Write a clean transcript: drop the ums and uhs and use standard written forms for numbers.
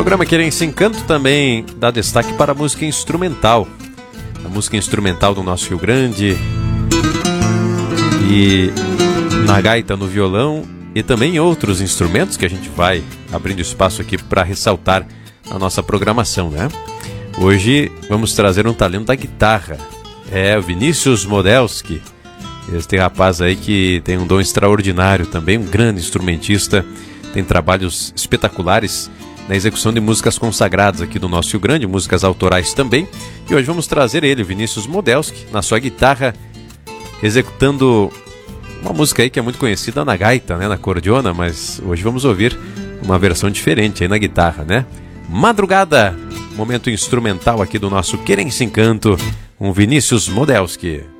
programa Querência Encanto também dá destaque para a música instrumental. A música instrumental do nosso Rio Grande. E na gaita, no violão e também outros instrumentos que a gente vai abrindo espaço aqui para ressaltar na nossa programação, né? Hoje vamos trazer um talento da guitarra. É o Vinícius Modelski. Este rapaz aí que tem um dom extraordinário também, um grande instrumentista. Tem trabalhos espetaculares na execução de músicas consagradas aqui do nosso Rio Grande, músicas autorais também. E hoje vamos trazer ele, Vinícius Modelski, na sua guitarra, executando uma música aí que é muito conhecida na gaita, né, na cordiona, mas hoje vamos ouvir uma versão diferente aí na guitarra, né? Madrugada, momento instrumental aqui do nosso Querência Encanto, um Vinícius Modelski.